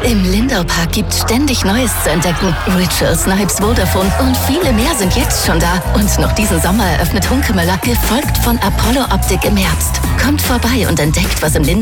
Im Lindau-Park gibt's ständig Neues zu entdecken. Ritual, Snipes, Vodafone und viele mehr sind jetzt schon da. Und noch diesen Sommer eröffnet Hunkemöller, gefolgt von Apollo Optik im Herbst. Kommt vorbei und entdeckt, was im Lindau